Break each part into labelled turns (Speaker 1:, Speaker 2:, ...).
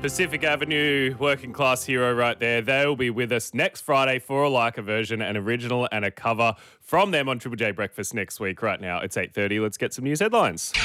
Speaker 1: Pacific Avenue, working class hero right there. They'll be with us next Friday for a Like a version, an original and a cover from them on Triple J Breakfast next week. Right now, it's 8:30. Let's get some news headlines.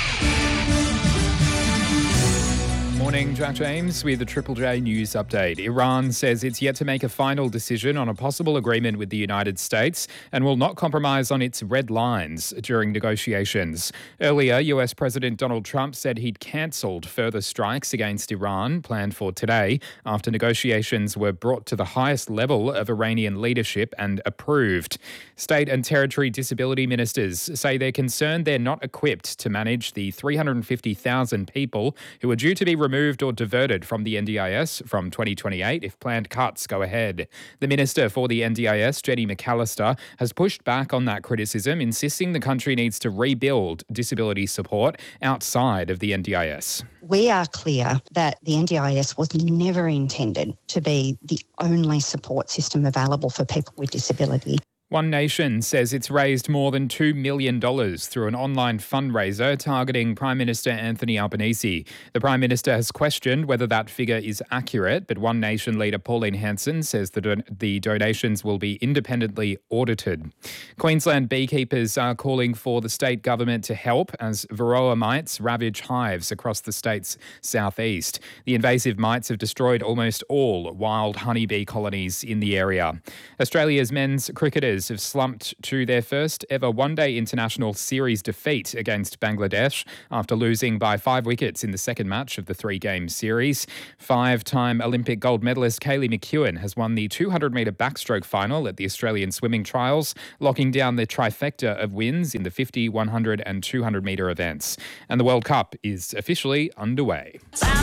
Speaker 2: Morning, Jack James with the Triple J News Update. Iran says it's yet to make a final decision on a possible agreement with the United States and will not compromise on its red lines during negotiations. Earlier, US President Donald Trump said he'd cancelled further strikes against Iran planned for today after negotiations were brought to the highest level of Iranian leadership and approved. State and territory disability ministers say they're concerned they're not equipped to manage the 350,000 people who are due to be removed or diverted from the NDIS from 2028 if planned cuts go ahead. The Minister for the NDIS, Jenny McAllister, has pushed back on that criticism, insisting the country needs to rebuild disability support outside of the NDIS.
Speaker 3: We are clear that the NDIS was never intended to be the only support system available for people with disability.
Speaker 2: One Nation says it's raised more than $2 million through an online fundraiser targeting Prime Minister Anthony Albanese. The Prime Minister has questioned whether that figure is accurate, but One Nation leader Pauline Hanson says that the donations will be independently audited. Queensland beekeepers are calling for the state government to help as Varroa mites ravage hives across the state's southeast. The invasive mites have destroyed almost all wild honeybee colonies in the area. Australia's men's cricketers have slumped to their first ever one-day international series defeat against Bangladesh after losing by 5 wickets in the second match of the three-game series. Five-time Olympic gold medalist Kaylee McEwen has won the 200-metre backstroke final at the Australian swimming trials, locking down the trifecta of wins in the 50, 100 and 200-metre events. And the World Cup is officially underway.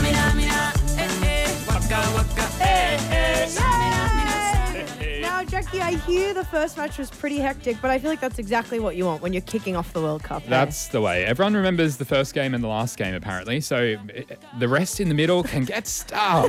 Speaker 4: Jackie, I hear the first match was pretty hectic, but I feel like that's exactly what you want when you're kicking off the World Cup.
Speaker 2: That's the way. Everyone remembers the first game and the last game, apparently. So the rest in the middle can get stuffed.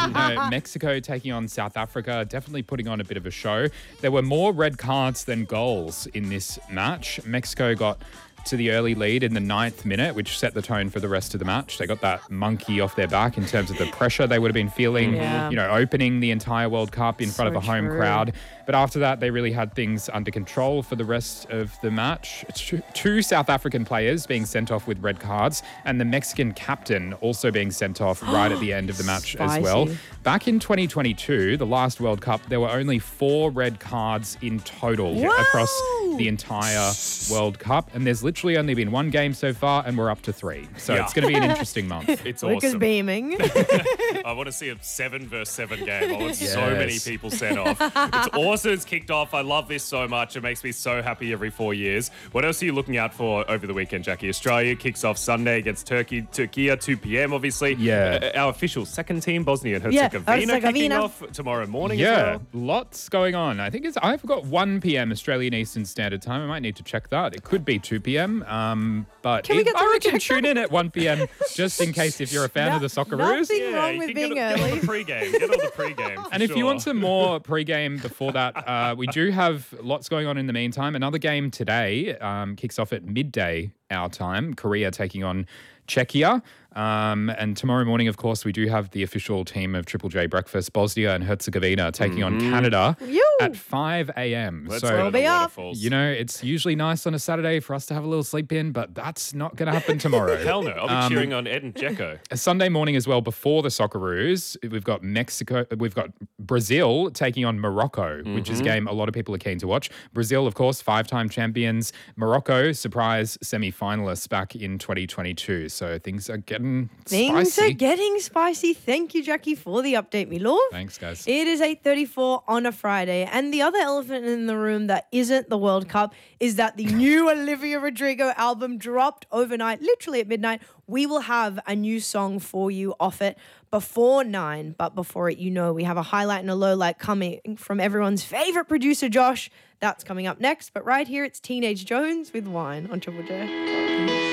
Speaker 2: Mexico taking on South Africa, definitely putting on a bit of a show. There were more red cards than goals in this match. Mexico got to the early lead in the 9th minute, which set the tone for the rest of the match. They got that monkey off their back in terms of the pressure they would have been feeling, opening the entire World Cup in front of a home crowd. But after that, they really had things under control for the rest of the match. Two South African players being sent off with red cards and the Mexican captain also being sent off right at the end of the match as well. Back in 2022, the last World Cup, there were only 4 red cards in total across the entire World Cup. And there's literally only been 1 game so far, and we're up to 3. So it's going to be an interesting month.
Speaker 1: It's
Speaker 4: Luke is
Speaker 1: awesome.
Speaker 4: beaming.
Speaker 1: I want to see a 7 versus 7 game. I want so many people sent off. It's awesome. It's kicked off. I love this so much. It makes me so happy every 4 years. What else are you looking out for over the weekend, Jackie? Australia kicks off Sunday against Turkey, 2 p.m. obviously. Our official second team, Bosnia and Herzegovina, kicking off tomorrow morning as well.
Speaker 2: Lots going on. I think I've got 1 p.m. Australian Eastern Standard Time. I might need to check that. It could be 2 p.m. But I can tune in at 1 p.m. just in case if you're a fan of the Socceroos.
Speaker 4: Nothing wrong with being early.
Speaker 1: Get all the pre-game. Get all the pre-game.
Speaker 2: And if you want some more pre-game before that, we do have lots going on in the meantime. Another game today kicks off at midday our time. Korea taking on Czechia. And tomorrow morning, of course, we do have the official team of Triple J Breakfast, Bosnia and Herzegovina, taking on Canada at 5 a.m.
Speaker 1: So be up.
Speaker 2: It's usually nice on a Saturday for us to have a little sleep in, but that's not going to happen tomorrow.
Speaker 1: Hell no. I'll be cheering on Ed and Dzeko.
Speaker 2: A Sunday morning as well before the Socceroos, we've got Brazil taking on Morocco, which is a game a lot of people are keen to watch. Brazil, of course, 5-time champions. Morocco, surprise semi-finalists back in 2022. So things are getting
Speaker 4: spicy. Thank you, Jackie, for the update, me love.
Speaker 2: Thanks, guys.
Speaker 4: It is 8:34 on a Friday, and the other elephant in the room that isn't the World Cup is that the new Olivia Rodrigo album dropped overnight, literally at midnight. We will have a new song for you off it before 9, but before it, we have a highlight and a low light coming from everyone's favourite producer, Josh. That's coming up next, but right here, it's Teenage Jones with Wine on Triple J.